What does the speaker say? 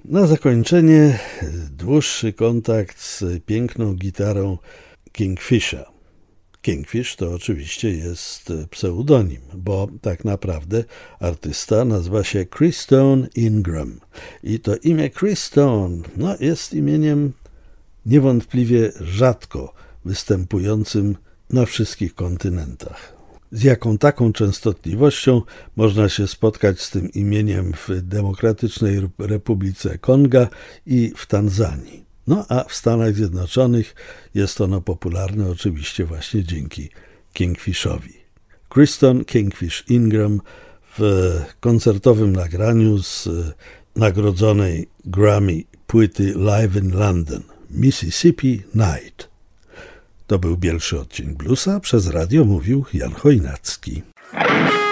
Na zakończenie dłuższy kontakt z piękną gitarą Kingfisha. Kingfish to oczywiście jest pseudonim, bo tak naprawdę artysta nazywa się Chris Stone Ingram. I to imię Chris Stone jest imieniem niewątpliwie rzadko występującym na wszystkich kontynentach. Z jaką taką częstotliwością można się spotkać z tym imieniem w Demokratycznej Republice Konga i w Tanzanii. A w Stanach Zjednoczonych jest ono popularne oczywiście właśnie dzięki Kingfishowi. Kristen Kingfish Ingram w koncertowym nagraniu z nagrodzonej Grammy płyty Live in London, Mississippi Night. To był Bielszy Odcień Bluesa, przez radio mówił Jan Chojnacki.